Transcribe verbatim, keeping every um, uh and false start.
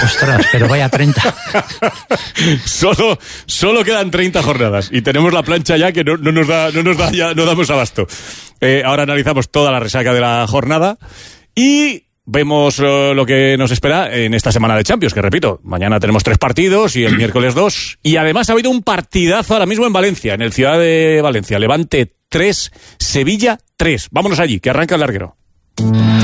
Ostras, pero vaya treinta. solo, solo quedan treinta jornadas y tenemos la plancha ya que no, no nos da, no nos da ya, no damos abasto. Eh, ahora analizamos toda la resaca de la jornada y vemos uh, lo que nos espera en esta semana de Champions, que repito, mañana tenemos tres partidos y el miércoles dos. Y además ha habido un partidazo ahora mismo en Valencia, en el Ciudad de Valencia. Levante tres, Sevilla tres. Vámonos allí, que arranca el larguero.